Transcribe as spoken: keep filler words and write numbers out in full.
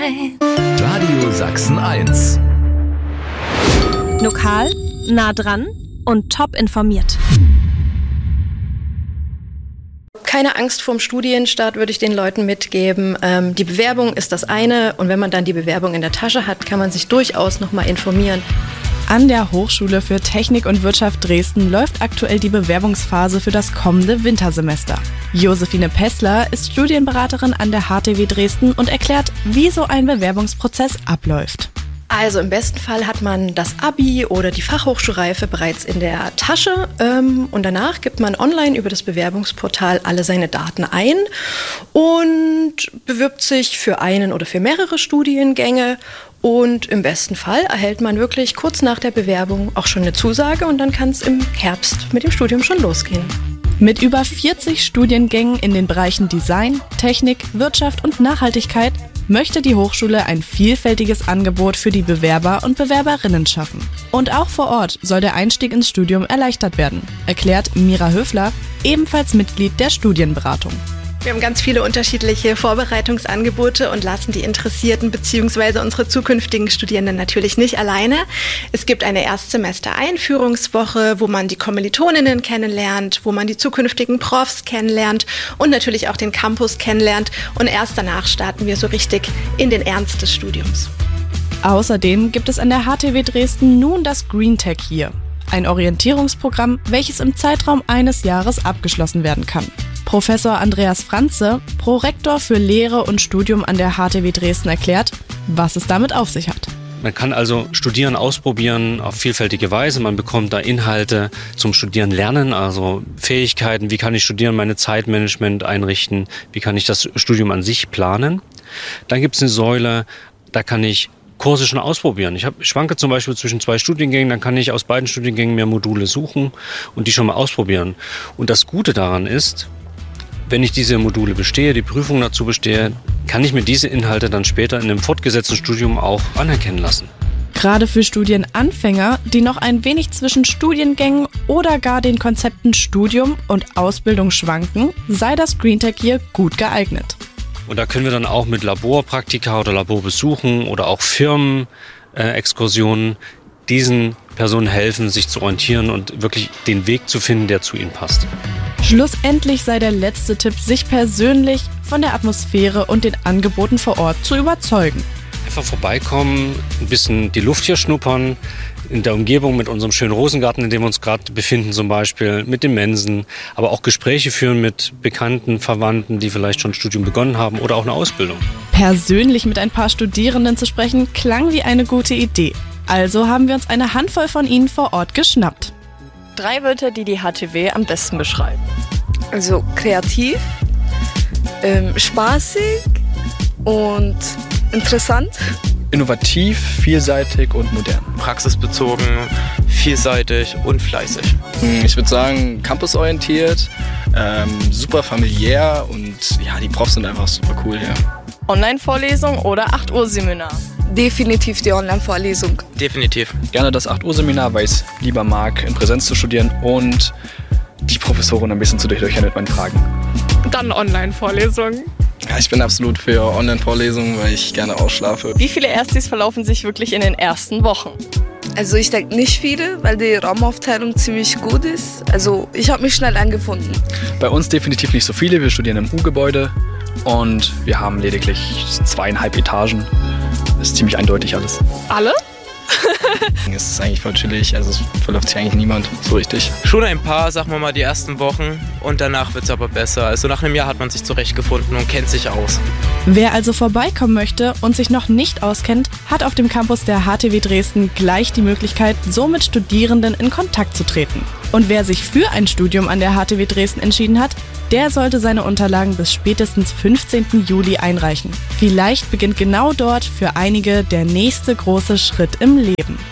Radio Sachsen eins. Lokal, nah dran und top informiert. Keine Angst vorm Studienstart würde ich den Leuten mitgeben. Ähm, die Bewerbung ist das eine und wenn man dann die Bewerbung in der Tasche hat, kann man sich durchaus noch mal informieren. An der Hochschule für Technik und Wirtschaft Dresden läuft aktuell die Bewerbungsphase für das kommende Wintersemester. Josephine Pessler ist Studienberaterin an der H T W Dresden und erklärt, wie so ein Bewerbungsprozess abläuft. Also im besten Fall hat man das Abi oder die Fachhochschulreife bereits in der Tasche ähm, und danach gibt man online über das Bewerbungsportal alle seine Daten ein und bewirbt sich für einen oder für mehrere Studiengänge. Und im besten Fall erhält man wirklich kurz nach der Bewerbung auch schon eine Zusage und dann kann es im Herbst mit dem Studium schon losgehen. Mit über vierzig Studiengängen in den Bereichen Design, Technik, Wirtschaft und Nachhaltigkeit möchte die Hochschule ein vielfältiges Angebot für die Bewerber und Bewerberinnen schaffen. Und auch vor Ort soll der Einstieg ins Studium erleichtert werden, erklärt Mira Höfler, ebenfalls Mitglied der Studienberatung. Wir haben ganz viele unterschiedliche Vorbereitungsangebote und lassen die Interessierten bzw. unsere zukünftigen Studierenden natürlich nicht alleine. Es gibt eine Erstsemester-Einführungswoche, wo man die Kommilitoninnen kennenlernt, wo man die zukünftigen Profs kennenlernt und natürlich auch den Campus kennenlernt. Und erst danach starten wir so richtig in den Ernst des Studiums. Außerdem gibt es an der H T W Dresden nun das Green Tech hier. Ein Orientierungsprogramm, welches im Zeitraum eines Jahres abgeschlossen werden kann. Professor Andreas Franze, Prorektor für Lehre und Studium an der H T W Dresden, erklärt, was es damit auf sich hat. Man kann also Studieren ausprobieren auf vielfältige Weise. Man bekommt da Inhalte zum Studieren lernen, also Fähigkeiten, wie kann ich studieren, meine Zeitmanagement einrichten, wie kann ich das Studium an sich planen. Dann gibt es eine Säule, da kann ich Kurse schon ausprobieren. Ich hab, schwanke zum Beispiel zwischen zwei Studiengängen, dann kann ich aus beiden Studiengängen mir Module suchen und die schon mal ausprobieren. Und das Gute daran ist, wenn ich diese Module bestehe, die Prüfung dazu bestehe, kann ich mir diese Inhalte dann später in einem fortgesetzten Studium auch anerkennen lassen. Gerade für Studienanfänger, die noch ein wenig zwischen Studiengängen oder gar den Konzepten Studium und Ausbildung schwanken, sei das Green Tech hier gut geeignet. Und da können wir dann auch mit Laborpraktika oder Laborbesuchen oder auch Firmenexkursionen diesen Personen helfen, sich zu orientieren und wirklich den Weg zu finden, der zu ihnen passt. Schlussendlich sei der letzte Tipp, sich persönlich von der Atmosphäre und den Angeboten vor Ort zu überzeugen. Einfach vorbeikommen, ein bisschen die Luft hier schnuppern, in der Umgebung mit unserem schönen Rosengarten, in dem wir uns gerade befinden zum Beispiel, mit den Mensen, aber auch Gespräche führen mit Bekannten, Verwandten, die vielleicht schon ein Studium begonnen haben oder auch eine Ausbildung. Persönlich mit ein paar Studierenden zu sprechen, klang wie eine gute Idee. Also haben wir uns eine Handvoll von ihnen vor Ort geschnappt. Drei Wörter, die die H T W am besten beschreiben. Also kreativ, ähm, spaßig und interessant. Innovativ, vielseitig und modern. Praxisbezogen, vielseitig und fleißig. Ich würde sagen, campusorientiert, ähm, super familiär und ja, die Profs sind einfach super cool hier. Online-Vorlesung oder acht Uhr Seminar? Definitiv die Online-Vorlesung. Definitiv. Gerne das acht Uhr Seminar, weil ich es lieber mag, in Präsenz zu studieren und die Professorin ein bisschen zu durchlöchern mit meinen Fragen. Dann Online-Vorlesung. Ja, ich bin absolut für Online-Vorlesungen, weil ich gerne ausschlafe. Wie viele Erstis verlaufen sich wirklich in den ersten Wochen? Also ich denke nicht viele, weil die Raumaufteilung ziemlich gut ist. Also ich habe mich schnell angefunden. Bei uns definitiv nicht so viele. Wir studieren im U-Gebäude und wir haben lediglich zweieinhalb Etagen. Das ist ziemlich eindeutig alles. Alle? Es ist eigentlich voll chillig, also es verläuft sich eigentlich niemand so richtig. Schon ein paar, sagen wir mal, die ersten Wochen und danach wird es aber besser. Also nach einem Jahr hat man sich zurechtgefunden und kennt sich aus. Wer also vorbeikommen möchte und sich noch nicht auskennt, hat auf dem Campus der H T W Dresden gleich die Möglichkeit, so mit Studierenden in Kontakt zu treten. Und wer sich für ein Studium an der H T W Dresden entschieden hat, der sollte seine Unterlagen bis spätestens fünfzehnten Juli einreichen. Vielleicht beginnt genau dort für einige der nächste große Schritt im Leben.